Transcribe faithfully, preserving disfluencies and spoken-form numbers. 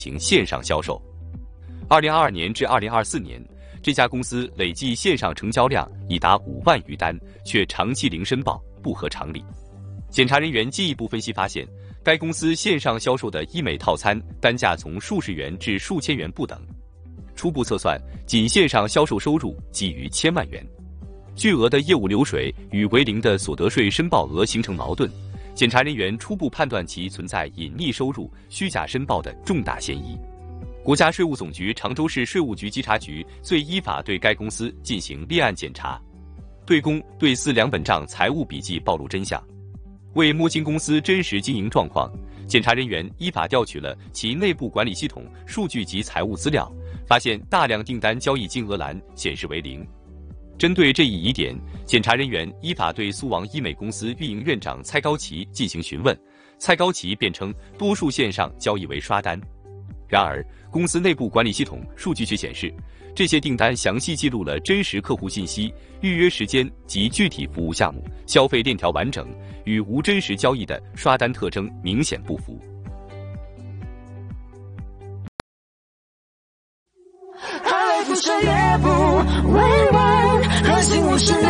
行线上销售。二零二二年至二零二四年，这家公司累计线上成交量已达五万余单，却长期零申报，不合常理。检查人员进一步分析发现，该公司线上销售的医美套餐单价从数十元至数千元不等，初步测算，仅线上销售收入基于千万元。巨额的业务流水与为零的所得税申报额形成矛盾，检查人员初步判断其存在隐匿收入、虚假申报的重大嫌疑。国家税务总局常州市税务局稽查局遂依法对该公司进行立案检查，对公对私两本账财务笔记暴露真相。为摸清公司真实经营状况，检查人员依法调取了其内部管理系统数据及财务资料，发现大量订单交易金额栏显示为零。针对这一疑点，检查人员依法对苏王医美公司运营院长蔡高奇进行询问，蔡高奇辩称多数线上交易为刷单。然而，公司内部管理系统数据却显示，这些订单详细记录了真实客户信息、预约时间及具体服务项目，消费链条完整，与无真实交易的刷单特征明显不符。 爱不是也不委婉，核心无视。